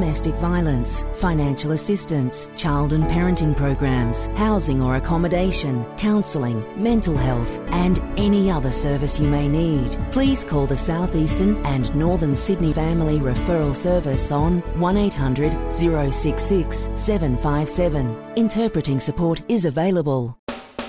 domestic violence, financial assistance, child and parenting programs, housing or accommodation, counselling, mental health, and any other service you may need. Please call the South Eastern and Northern Sydney Family Referral Service on 1800 066 757. Interpreting support is available.